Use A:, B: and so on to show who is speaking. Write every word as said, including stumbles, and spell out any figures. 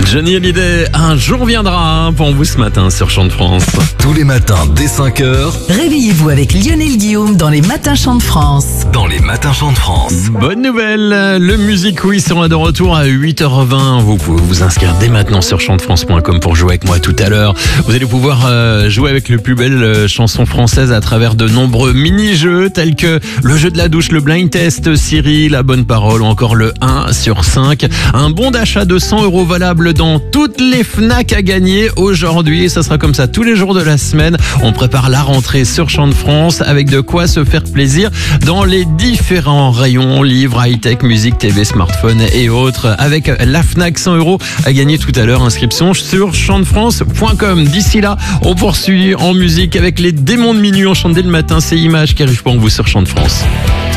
A: Johnny Hallyday, un jour viendra pour vous ce matin sur Chant de France.
B: Tous les matins dès cinq heures,
C: Réveillez-vous avec Lionel Guillaume dans les matins Chant de France.
B: dans les matins Chant de France.
A: Bonne nouvelle, le Music Quiz sera de retour à huit heures vingt. Vous pouvez vous inscrire dès maintenant sur chant de france point com pour jouer avec moi tout à l'heure. Vous allez pouvoir euh, jouer avec les plus belles euh, chansons françaises à travers de nombreux mini-jeux tels que le jeu de la douche, le blind test, Siri, la bonne parole ou encore le un sur cinq. Un bon d'achat de cent euros valable dans toutes les Fnac à gagner aujourd'hui. Et ça sera comme ça tous les jours de la semaine. On prépare la rentrée sur Chant de France avec de quoi se faire plaisir dans les différents rayons, livres, high-tech, musique, T V, smartphone et autres. Avec la Fnac, cent euros à gagner tout à l'heure. Inscription sur chant de france point com. D'ici là, on poursuit en musique avec les démons de minuit. On chante dès le matin. C'est Images qui arrivent pour vous sur Chant de France.